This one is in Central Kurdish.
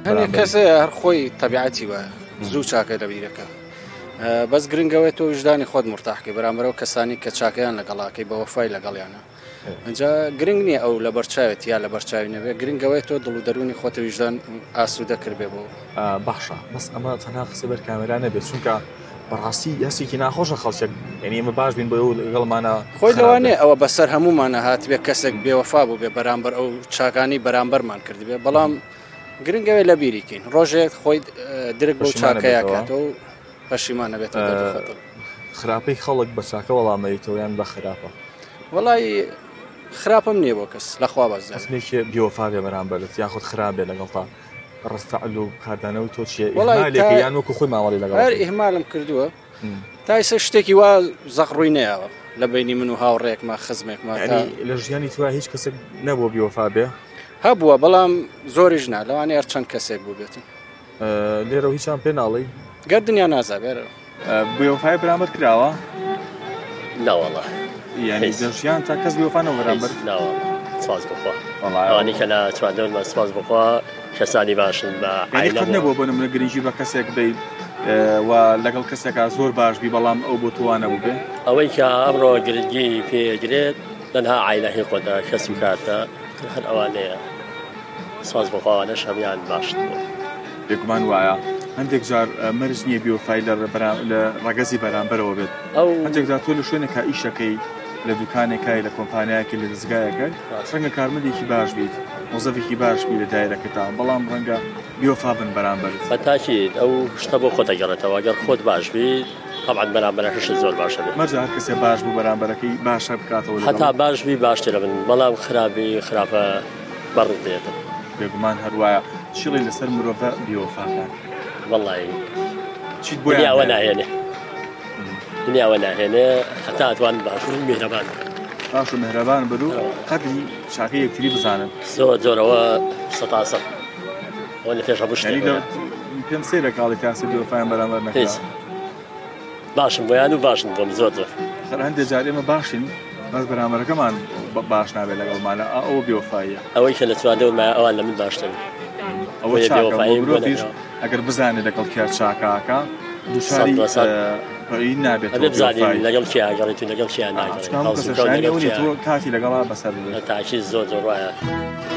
هەنێ کەسێ هەر خۆی تەبیعەتی وایە زوو چاکە لەبیرەکە بەس گرنگەوەی تۆ وجدانی خۆت مرتاحکەی بەرامبەرەوە کەسانی کە چاکەیان لەگەڵاکەی بە وەفای لەگەڵیانە ئەجا گرنگ نییە ئەو لە بەرچاوێت یا لە بەرچاوی نەبێت گرنگەوەی تۆ دڵ و دەرونی خۆتە وجدان ئاسوودە کردبێ بۆ باشە بەس ئەمە تەنها قسە بەر کامێرا نەبێت چونکە بەڕاستی هەستێکی ناخۆشە خەڵکێک یعنی ئێمە باش بین بۆ ئەو لەگەڵمانە خۆی لەوانێ ئەوە بەسەر هەمومانە هاتبێ کەسێک بێوەفا بوو بێ بەرامبەر ئەو چاکانی بەرامبەرمان کردبێ بەڵام گرنگەوەی لە بیریکەین ڕۆژێک خۆی درک بۆ چاکەیەکاتەوە پەشیمانە بێتەوە خراپەی خەڵک بە چاکە وەڵامەیتەوە یان بە خراپە وەڵی خراپەم نییە بۆ کەس لەخوا بەزە ئەسمێکی بیوەفا بێ بەرامبەرت یاخود خراپێ لەگەڵ تا ڕستەعل و کاردانەوەی تۆ چیە ئیهمالێکی یان وەکو خۆی ماوەڵی لەگەڵ هەر ئیهمالم کردووە تا ئێستا شتێکی وا زەقڕووی نەیەوە لە بینی من و هاوڕێکمە خزمێکمە لە ژیانی توە هیچ کەسێک نەبووە بیوەفا بێ هەبووە بەڵام زۆریش نا لەوانێ هەر چەند کەسێک بوو بێتن لێرە هیچیان پێ ناڵی گەردنیا نازابێرە بیوەفای بەرامبەر کراوە ناوەڵە یعنی دەژیان تا کەس بیوەفانەوە بەرامبەر ناوە سواز بخوا ئەوانی کە لە چواردەوەمە سواز بخوا کەسانی باشن بە عیلەت نەبووە بۆ نمونە گرنگی بە کەسێک بێ و لەگەڵ کەسێکا زۆر باش بی بەڵام ئەو بۆ توانە بوو بێ ئەوەی کە ئەمڕۆ گرنگی پێگرێت تەنها عیلەهی خۆدا کەس و کاتە هەر ئەوانەیە سواز بخواوانەش هەمیان باشن بوو بێگومان وایە هەندێک جار مەرج نییە بیوەفای لە ڕەگەزی بەرامبەرەوە بێت هەندێک جار تۆ لە شوێنێکا ئیشەکەی لە دوکانێکای لە کۆمپانیایەکی لە دەستگایەکەی ڕەنگە کارمەندێکی باش بیت مۆزەفێکی باش بی لە دایرەکەتان بەڵام ڕەنگە بیوەفا بن بەرامبەرت بەتاکید ئەو شتە بۆ خۆت دەگەڕێتەوە ئەگەر خۆت باش بیت طبعا بەرامبەرەکەش زۆر باشە بێت مەرجە هەر کەسێ باش بوو بەرامبەرەکەی باشە بکاتەوە هەتا باش بی باشترە بن بەڵام خراپە بەڕوو دێتن بێگومان هەروایە چڵی لەسەر مرۆڤە بیوەفاکان وەڵی چیت بۆ یاوە ناهێنێ دنیاوە ناهێنێ هەتا ئەتوان باش و میهرەبان باش و مهرەبان بن و قەدری چاکەی یەکتری بزانن زۆرەوە سەتاسە ئەوە لە پێش هەموو شتێک پێم سێرە کاڵی کاسە بیوەفایان بەرامبەر نەکرا باشم بۆیان و باشن بۆم زۆر خەر هەندێک جار ئێمە باشین بەس بەرامبەرەکەمان باش نابێت لەگەڵمانە ئەوە بیوەفاییە ئەوەی کە لە چواردەوەمە ئەوان لە من باشتر ئەوە چاکە ئەگەر بزانێت لەگەڵ کیا چاکاکە دووشاری نابێت بزانین لەگەڵ کیاگەڕێت و لەگەڵ کیان ناگەڕێت کاتی لەگەڵا بەسەر تاکی زۆر وایە